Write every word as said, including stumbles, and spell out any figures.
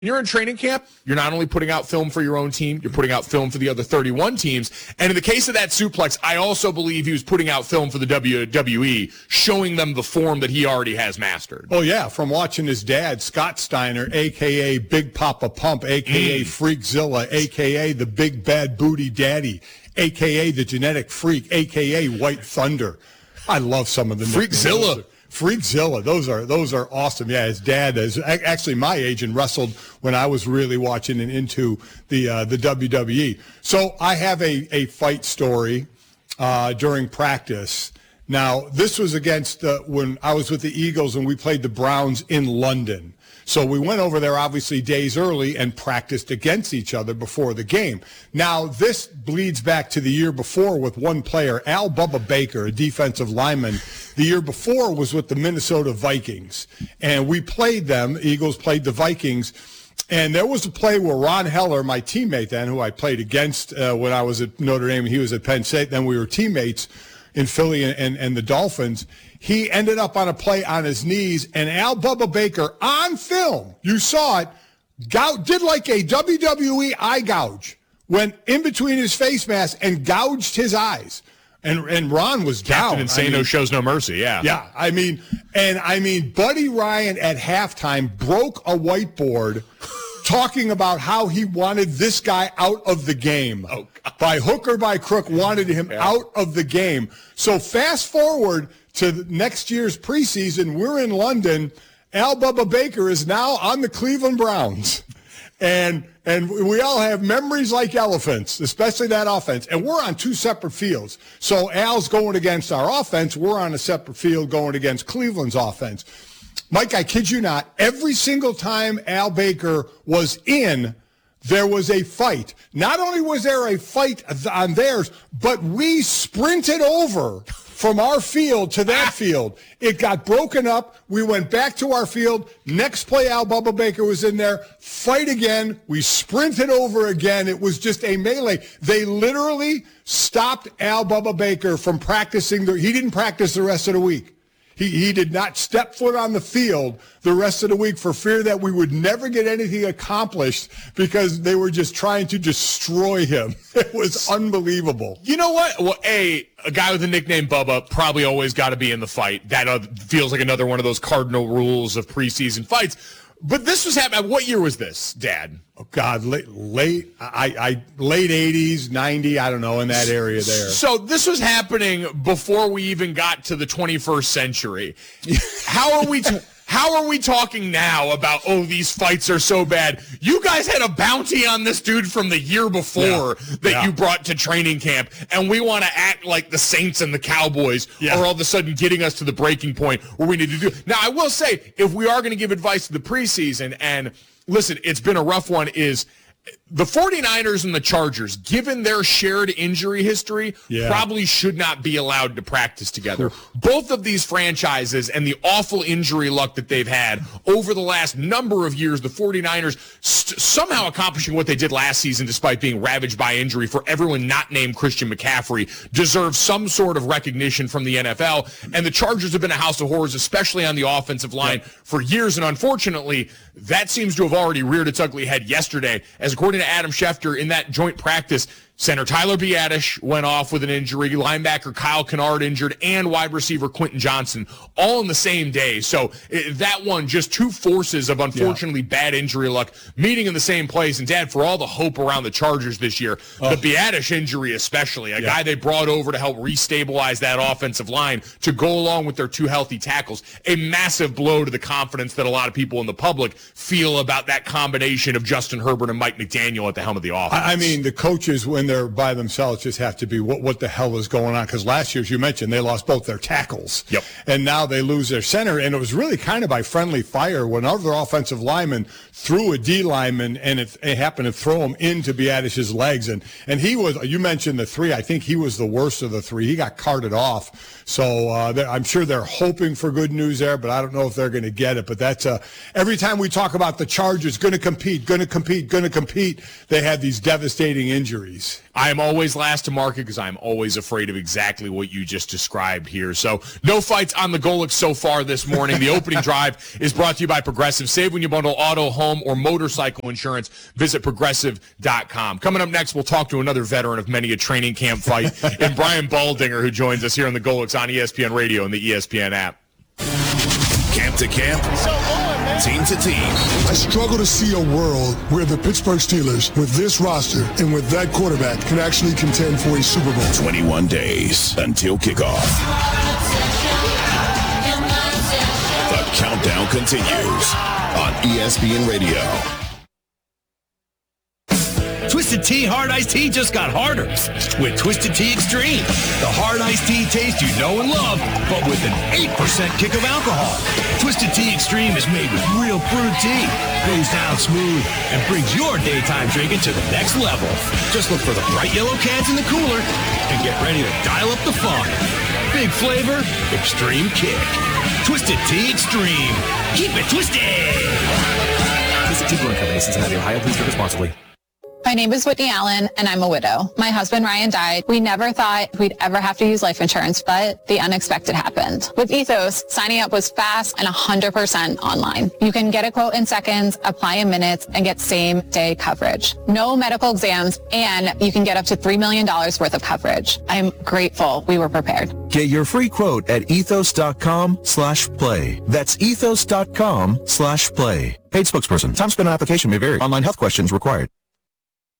You're in training camp, you're not only putting out film for your own team, you're putting out film for the other thirty-one teams. And in the case of that suplex, I also believe he was putting out film for the W W E, showing them the form that he already has mastered. Oh, yeah, from watching his dad, Scott Steiner, a k a. Big Papa Pump, a k a. Mm. Freakzilla, a k a the Big Bad Booty Daddy, a k a the Genetic Freak, a k a. White Thunder. I love some of the Freakzilla. Freakzilla, those are those are awesome. Yeah, his dad is actually my age and wrestled when I was really watching and into the uh, the W W E. So I have a, a fight story uh, during practice. Now, this was against uh, when I was with the Eagles and we played the Browns in London. So we went over there obviously days early and practiced against each other before the game. Now, this bleeds back to the year before with one player, Al Bubba Baker, a defensive lineman. The year before was with the Minnesota Vikings. And we played them. Eagles played the Vikings. And there was a play where Ron Heller, my teammate then, who I played against uh, when I was at Notre Dame and he was at Penn State, then we were teammates in Philly and, and, and the Dolphins. He ended up on a play on his knees, and Al Bubba Baker, on film, you saw it, gou- did like a W W E eye gouge, went in between his face mask and gouged his eyes. And and Ron was down. Captain Insano I mean, shows no mercy, yeah. Yeah, I mean, and I mean, Buddy Ryan at halftime broke a whiteboard talking about how he wanted this guy out of the game. Oh, God. By hook or by crook, wanted him yeah. out of the game. So fast forward to next year's preseason, we're in London. Al Bubba Baker is now on the Cleveland Browns. And and we all have memories like elephants, especially that offense. And we're on two separate fields. So Al's going against our offense. We're on a separate field going against Cleveland's offense. Mike, I kid you not, every single time Al Baker was in, there was a fight. Not only was there a fight on theirs, but we sprinted over from our field to that field. It got broken up. We went back to our field. Next play, Al Bubba Baker was in there. Fight again. We sprinted over again. It was just a melee. They literally stopped Al Bubba Baker from practicing. The, he didn't practice the rest of the week. He, he did not step foot on the field the rest of the week for fear that we would never get anything accomplished because they were just trying to destroy him. It was unbelievable. You know what? Well, A, a guy with the nickname Bubba probably always got to be in the fight. That uh, feels like another one of those cardinal rules of preseason fights. But this was happening. What year was this, Dad? Oh God, late, late, I, I, late eighties, ninety. I don't know, in that area there. So this was happening before we even got to the twenty-first century. How are we? T- How are we talking now about, oh, these fights are so bad? You guys had a bounty on this dude from the year before yeah. that yeah. you brought to training camp, and we want to act like the Saints and the Cowboys yeah. are all of a sudden getting us to the breaking point where we need to do. Now, I will say, if we are going to give advice to the preseason, and listen, it's been a rough one, is the 49ers and the Chargers, given their shared injury history, yeah. probably should not be allowed to practice together. Both of these franchises and the awful injury luck that they've had over the last number of years, the 49ers st- somehow accomplishing what they did last season despite being ravaged by injury for everyone not named Christian McCaffrey, deserve some sort of recognition from the N F L. And the Chargers have been a house of horrors, especially on the offensive line, yeah. for years. And unfortunately, that seems to have already reared its ugly head yesterday, as according to Adam Schefter, in that joint practice, center Tyler Biadasz went off with an injury, linebacker Kyle Kennard injured, and wide receiver Quentin Johnson, all in the same day. So it, that one, just two forces of unfortunately yeah. bad injury luck meeting in the same place. And, Dad, for all the hope around the Chargers this year, oh. the Biadasz injury especially, a yeah. guy they brought over to help restabilize that offensive line to go along with their two healthy tackles, a massive blow to the confidence that a lot of people in the public feel about that combination of Justin Herbert and Mike McDaniel at the helm of the offense. I mean, the coaches, when they're by themselves, just have to be, what what the hell is going on? Because last year, as you mentioned, they lost both their tackles. Yep. And now they lose their center. And it was really kind of by friendly fire when other offensive linemen threw a D lineman, and it, it happened to throw him into Biadasz's legs. And, and he was, you mentioned the three, I think he was the worst of the three. He got carted off. So uh, I'm sure they're hoping for good news there, but I don't know if they're going to get it. But that's, uh, every time we talk about the Chargers, going to compete, going to compete, going to compete, they have these devastating injuries. I am always last to market because I'm always afraid of exactly what you just described here. So no fights on the Golic so far this morning. The opening drive is brought to you by Progressive. Save when you bundle auto, home, or motorcycle insurance. Visit progressive dot com. Coming up next, we'll talk to another veteran of many a training camp fight, and Brian Baldinger, who joins us here on the Golics on E S P N Radio and the E S P N app. Camp to camp, team to team. I struggle to see a world where the Pittsburgh Steelers, with this roster and with that quarterback, can actually contend for a Super Bowl. twenty-one days until kickoff. The countdown continues on E S P N Radio. Twisted Tea Hard Iced Tea just got harder with Twisted Tea Extreme. The hard iced tea taste you know and love, but with an eight percent kick of alcohol. Twisted Tea Extreme is made with real brewed tea, goes down smooth, and brings your daytime drinking to the next level. Just look for the bright yellow cans in the cooler and get ready to dial up the fun. Big flavor, extreme kick. Twisted Tea Extreme. Keep it twisted. Twisted Tea Brewing Company, Cincinnati, Ohio. Please drink responsibly. My name is Whitney Allen, and I'm a widow. My husband, Ryan, died. We never thought we'd ever have to use life insurance, but the unexpected happened. With Ethos, signing up was fast and one hundred percent online. You can get a quote in seconds, apply in minutes, and get same-day coverage. No medical exams, and you can get up to three million dollars worth of coverage. I'm grateful we were prepared. Get your free quote at ethos.com slash play. That's ethos.com slash play. Paid spokesperson. Time spent on application may vary. Online health questions required.